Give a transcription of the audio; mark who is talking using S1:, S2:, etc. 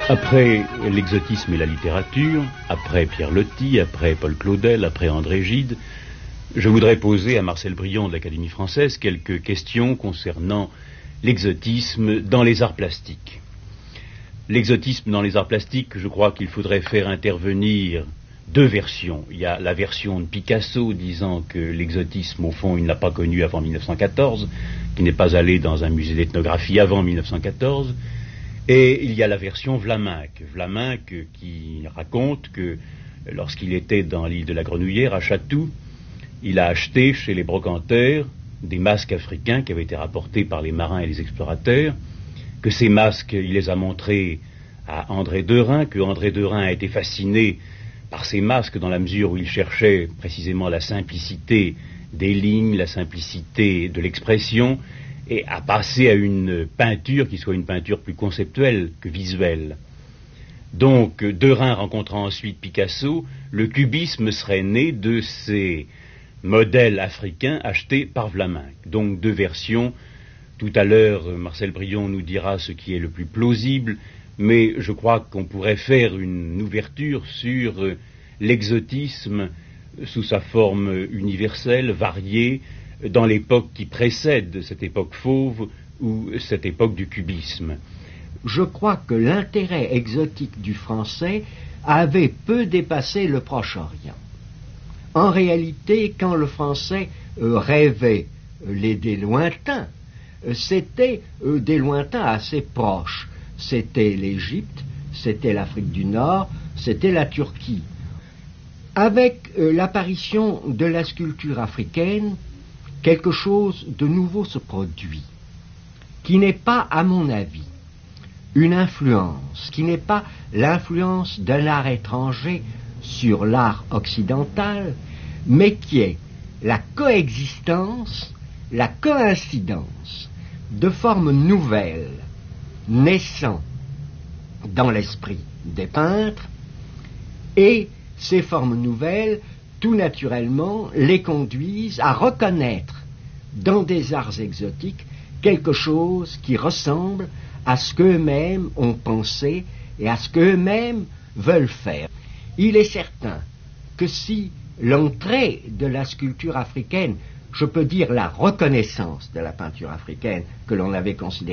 S1: Après l'exotisme et la littérature, après Pierre Loti, après Paul Claudel, après André Gide, je voudrais poser à Marcel Brillon de l'Académie française quelques questions concernant l'exotisme dans les arts plastiques. L'exotisme dans les arts plastiques, je crois qu'il faudrait faire intervenir deux versions. Il y a la version de Picasso disant que l'exotisme, au fond, il n'a pas connu avant 1914, qu'il n'est pas allé dans un musée d'ethnographie avant 1914. Et il y a la version Vlaminck qui raconte que lorsqu'il était dans l'île de la Grenouillère, à Chatou, il a acheté chez les brocanteurs des masques africains qui avaient été rapportés par les marins et les explorateurs, que ces masques, il les a montrés à André Derain, que André Derain a été fasciné par ces masques dans la mesure où il cherchait précisément la simplicité des lignes, la simplicité de l'expression, et à passer à une peinture qui soit une peinture plus conceptuelle que visuelle. Donc, Derain rencontrant ensuite Picasso, le cubisme serait né de ces modèles africains achetés par Vlaminck. Donc, deux versions. Tout à l'heure, Marcel Brillon nous dira ce qui est le plus plausible, mais je crois qu'on pourrait faire une ouverture sur l'exotisme sous sa forme universelle, variée, dans l'époque qui précède cette époque fauve ou cette époque du cubisme.
S2: Je crois que l'intérêt exotique du français avait peu dépassé le Proche-Orient. En réalité, quand le français rêvait des lointains, c'était des lointains assez proches. C'était l'Égypte, c'était l'Afrique du Nord, c'était la Turquie. Avec l'apparition de la sculpture africaine, quelque chose de nouveau se produit, qui n'est pas, à mon avis, une influence, qui n'est pas l'influence d'un art étranger sur l'art occidental, mais qui est la coexistence, la coïncidence de formes nouvelles naissant dans l'esprit des peintres, et ces formes nouvelles tout naturellement les conduisent à reconnaître dans des arts exotiques quelque chose qui ressemble à ce qu'eux-mêmes ont pensé et à ce qu'eux-mêmes veulent faire. Il est certain que si l'entrée de la sculpture africaine, je peux dire la reconnaissance de la peinture africaine que l'on avait considérée